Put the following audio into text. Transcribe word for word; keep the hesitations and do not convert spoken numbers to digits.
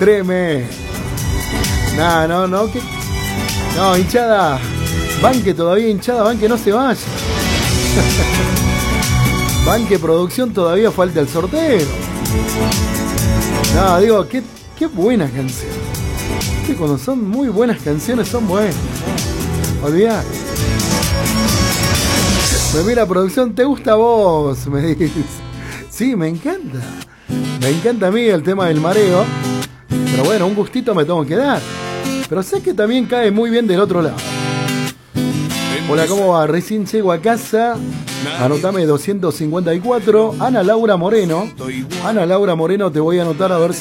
Treme. No, no, no. ¿Qué? No, hinchada. Banque todavía, hinchada. Banque no se vaya. Banque producción, todavía falta el sorteo. No, digo, qué, qué buena canción. Que cuando son muy buenas canciones son buenas. Olvidá. Me mira producción, ¿te gusta a vos? Me dice. Sí, me encanta. Me encanta a mí el tema del mareo. Pero bueno, un gustito me tengo que dar. Pero sé que también cae muy bien del otro lado. Hola, ¿cómo va? Recién llego a casa. Anotame doscientos cincuenta y cuatro. Ana Laura Moreno. Ana Laura Moreno, te voy a anotar a ver si